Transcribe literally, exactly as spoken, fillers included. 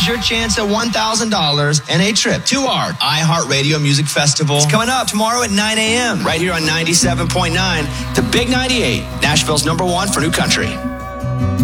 Your chance at one thousand dollars and a trip to our iHeartRadio Music Festival. It's coming up tomorrow at nine a.m. right here on ninety-seven point nine, the Big ninety-eight, Nashville's number one for new country.